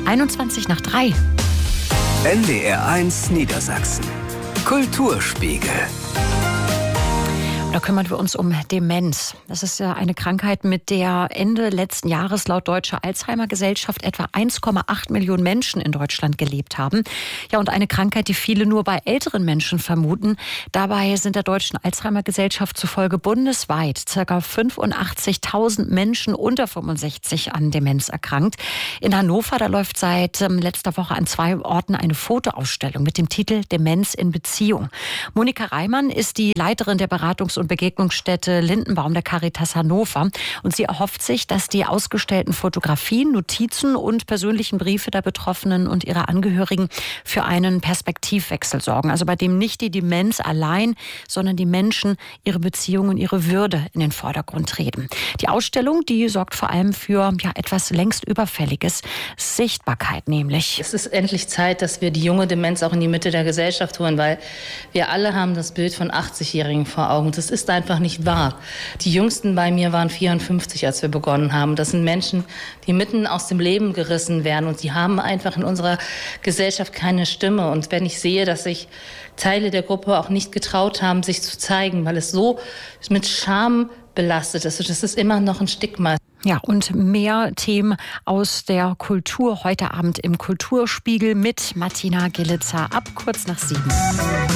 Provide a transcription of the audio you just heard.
21:03. NDR1 Niedersachsen. Kulturspiegel. Da kümmern wir uns um Demenz. Das ist ja eine Krankheit, mit der Ende letzten Jahres laut Deutscher Alzheimer-Gesellschaft etwa 1,8 Millionen Menschen in Deutschland gelebt haben. Ja, und eine Krankheit, die viele nur bei älteren Menschen vermuten. Dabei sind der Deutschen Alzheimer-Gesellschaft zufolge bundesweit ca. 85.000 Menschen unter 65 an Demenz erkrankt. In Hannover, da läuft seit letzter Woche an 2 Orten eine Fotoausstellung mit dem Titel Demenz in Beziehung. Monika Reimann ist die Leiterin der Beratungs- und Begegnungsstätte Lindenbaum der Caritas Hannover. Und sie erhofft sich, dass die ausgestellten Fotografien, Notizen und persönlichen Briefe der Betroffenen und ihrer Angehörigen für einen Perspektivwechsel sorgen. Also bei dem nicht die Demenz allein, sondern die Menschen, ihre Beziehungen und ihre Würde in den Vordergrund treten. Die Ausstellung, die sorgt vor allem für etwas längst Überfälliges, Sichtbarkeit nämlich. Es ist endlich Zeit, dass wir die junge Demenz auch in die Mitte der Gesellschaft holen, weil wir alle haben das Bild von 80-Jährigen vor Augen. Das ist einfach nicht wahr. Die Jüngsten bei mir waren 54, als wir begonnen haben. Das sind Menschen, die mitten aus dem Leben gerissen werden und die haben einfach in unserer Gesellschaft keine Stimme. Und wenn ich sehe, dass sich Teile der Gruppe auch nicht getraut haben, sich zu zeigen, weil es so mit Scham belastet ist, das ist immer noch ein Stigma. Ja, und mehr Themen aus der Kultur heute Abend im Kulturspiegel mit Martina Gillitzer ab kurz nach 7.